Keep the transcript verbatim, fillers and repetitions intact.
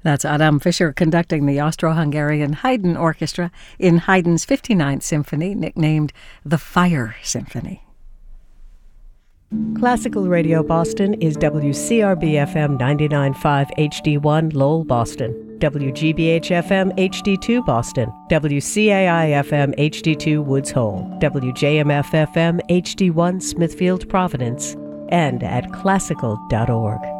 That's Adam Fischer conducting the Austro-Hungarian Haydn Orchestra in Haydn's fifty-ninth Symphony, nicknamed the Fire Symphony. Classical Radio Boston is W C R B F M ninety-nine point five H D one Lowell, Boston, W G B H F M H D two Boston, W C A I F M H D two Woods Hole, W J M F F M H D one Smithfield, Providence, and at classical dot org.